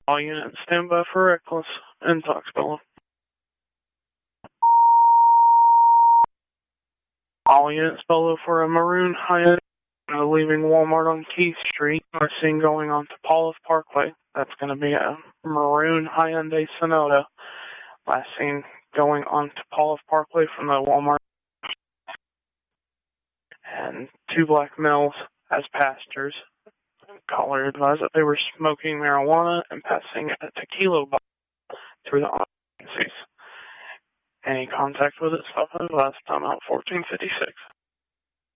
All units stand by for reckless and Toxbella. All units follow for a maroon Hyundai leaving Walmart on Keith Street. Are seen going on to Paulus Parkway. That's going to be a maroon Hyundai Sonata. Last seen going on to Paulus Parkway from the Walmart. And 2 black males as passengers. Caller advised that they were smoking marijuana and passing a tequila bottle through the agencies. Any contact with it, stop at last time out 1456.